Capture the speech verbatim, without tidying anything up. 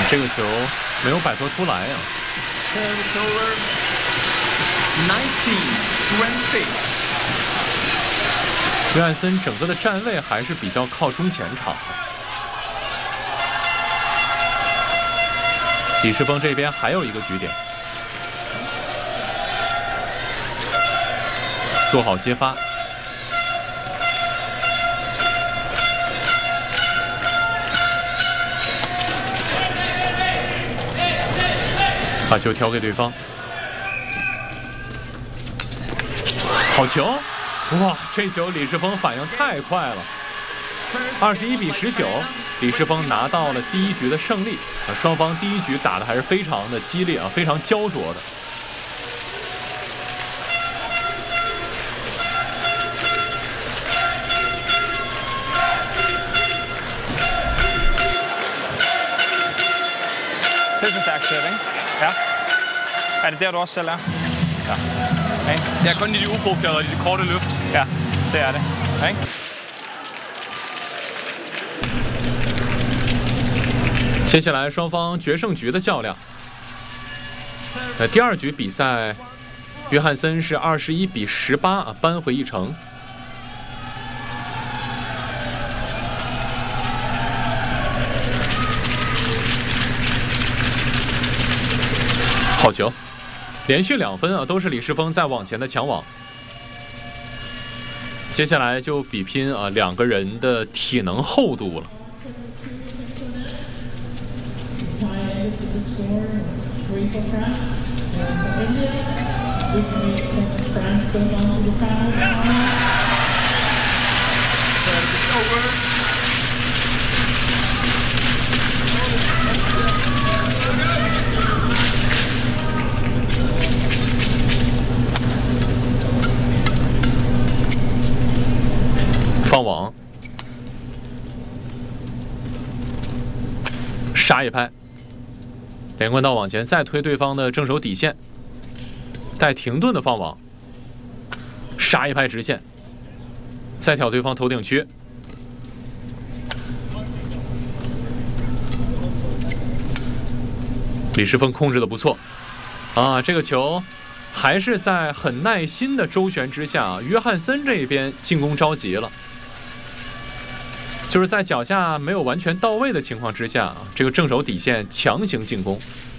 这个球没有摆脱出来呀、啊。 Service over nineteen twenty。 约翰森整个的站位还是比较靠中前场的。李世峰这边还有一个局点，做好接发。把球挑给对方，好球！哇，这球李世峰反应太快了。二十一比十九，李世峰拿到了第一局的胜利。啊，双方第一局打的还是非常的激烈啊，非常焦灼的。 Det er så stærkt sæt, ikke? Ja. Er det der, du også selv er? Ja. Okay. Det er kun i de uprovokerede og i de korte løft. Ja, det er det. Okay. 接下来双方决胜局的较量。呃，第二局比赛，约翰森是二十一比十八啊，扳回一城。好球，连续两分啊，都是李世峰在往前的抢网。接下来就比拼啊两个人的体能厚度了。放网，杀一拍，连贯道往前再推对方的正手底线，带停顿的放网，杀一拍直线，再挑对方头顶区。李世峰控制的不错啊，这个球还是在很耐心的周旋之下，约翰森这边进攻着急了。就是在脚下没有完全到位的情况之下，这个正手底线强行进攻，